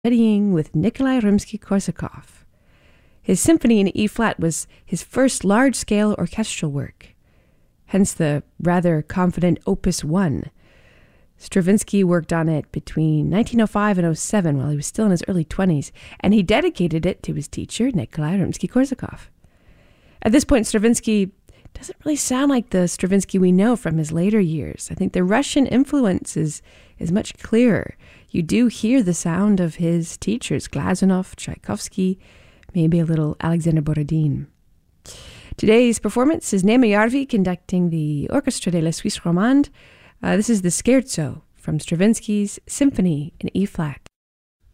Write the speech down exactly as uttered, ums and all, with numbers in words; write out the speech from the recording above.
studying with Nikolai Rimsky-Korsakov. His symphony in E-flat was his first large-scale orchestral work, hence the rather confident Opus one. Stravinsky worked on it between nineteen oh five and oh seven while he was still in his early twenties, and he dedicated it to his teacher, Nikolai Rimsky-Korsakov. At this point, Stravinsky doesn't really sound like the Stravinsky we know from his later years. I think the Russian influence is, is much clearer. You do hear the sound of his teachers, Glazunov, Tchaikovsky, maybe a little Alexander Borodin. Today's performance is Neema Järvi conducting the Orchestre de la Suisse Romande. Uh, this is the Scherzo from Stravinsky's Symphony in E-flat.